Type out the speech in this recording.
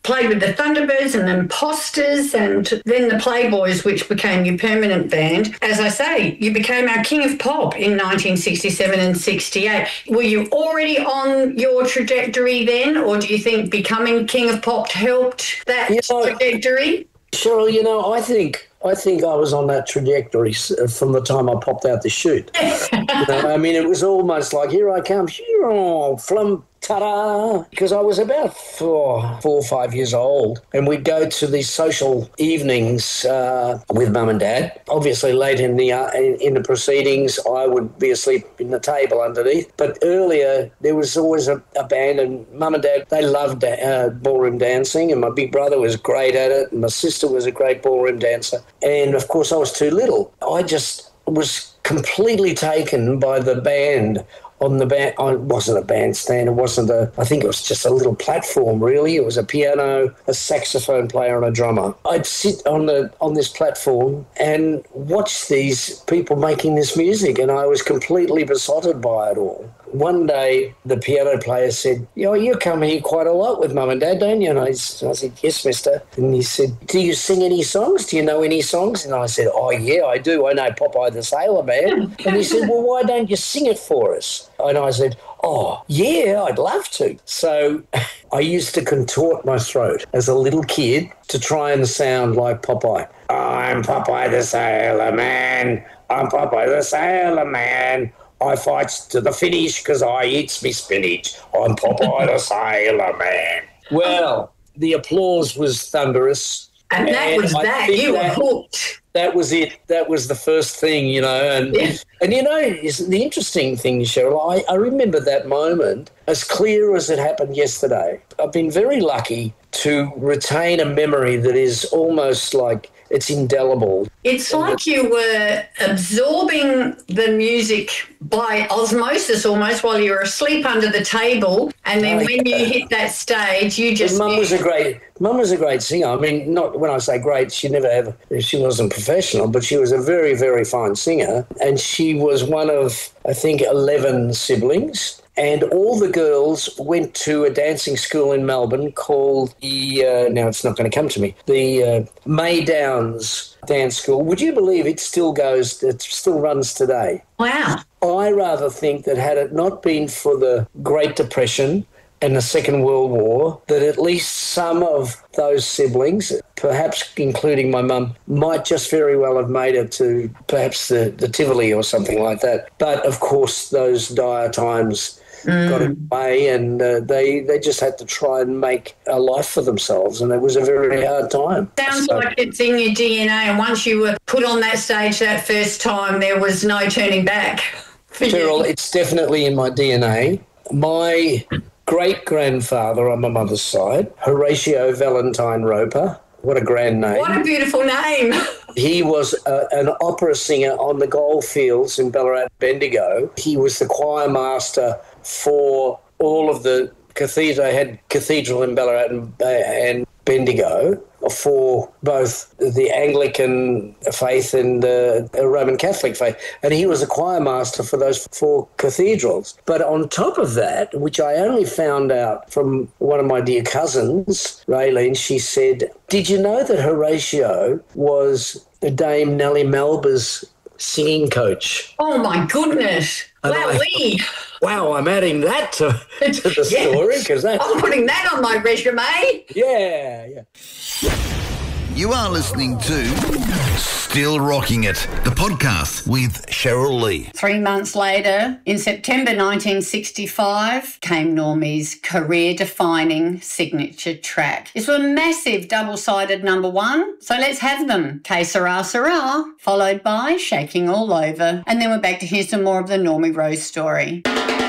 played with the Thunderbirds and the Imposters and then the Playboys, which became your permanent band. As I say, you became our King of Pop in 1967 and 68. Were you already on your trajectory then, or do you think becoming King of Pop helped that trajectory? Cheryl, I think I was on that trajectory from the time I popped out the chute. It was almost like, here I come, flum, ta-da, because I was about 4 or 5 years old, and we'd go to these social evenings with Mum and Dad. Obviously, late in the proceedings, I would be asleep in the table underneath. But earlier, there was always a band, and Mum and Dad, they loved ballroom dancing, and my big brother was great at it, and my sister was a great ballroom dancer. And, of course, I was too little. I just was completely taken by the band. On the band, it wasn't a bandstand. I think it was just a little platform, really. It was a piano, a saxophone player, and a drummer. I'd sit on this platform and watch these people making this music, and I was completely besotted by it all. One day, the piano player said, you come here quite a lot with Mum and Dad, don't you? And I said, yes, mister. And he said, do you sing any songs? Do you know any songs? And I said, oh, yeah, I do. I know Popeye the Sailor Man. And he said, well, why don't you sing it for us? And I said, oh, yeah, I'd love to. So I used to contort my throat as a little kid to try and sound like Popeye. I'm Popeye the Sailor Man. I'm Popeye the Sailor Man. I fights to the finish because I eats me spinach. I'm Popeye the Sailor Man. Well, the applause was thunderous. And that was that. You were hooked. That was it. That was the first thing, And the interesting thing, Cheryl, I remember that moment as clear as it happened yesterday. I've been very lucky to retain a memory that is almost like it's indelible. It's like you were absorbing the music by osmosis almost while you were asleep under the table, and then when you hit that stage, you just... Mum was a great singer. I mean, not when I say great, she wasn't professional, but she was a very, very fine singer, and she was one of, I think, 11 siblings. And all the girls went to a dancing school in Melbourne called now it's not going to come to me, the May Downs Dance School. Would you believe it still runs today? Wow. I rather think that had it not been for the Great Depression and the Second World War, that at least some of those siblings, perhaps including my mum, might just very well have made it to perhaps the Tivoli or something like that. But, of course, those dire times got away, and they just had to try and make a life for themselves, and it was a very hard time. Sounds like it's in your DNA, and once you were put on that stage that first time, there was no turning back. Cheryl, it's definitely in my DNA. My great-grandfather on my mother's side, Horatio Valentine Roper, what a grand name. What a beautiful name. He was an opera singer on the goldfields in Ballarat, Bendigo. He was the choir master for all of the cathedral. I had cathedral in Ballarat and Bendigo for both the Anglican faith and the Roman Catholic faith. And he was a choir master for those 4 cathedrals. But on top of that, which I only found out from one of my dear cousins, Raylene, she said, did you know that Horatio was Dame Nellie Melba's singing coach? Oh, my goodness. Wow, I'm adding that to the story. Because I'm putting that on my resume. Yeah. You are listening to Still Rocking It, the podcast with Cheryl Lee. 3 months later, in September 1965, came Normie's career-defining signature track. It's a massive double-sided number 1, so let's have them. Que Sera Sera, followed by Shaking All Over, and then we're back to hear some more of the Normie Rose story.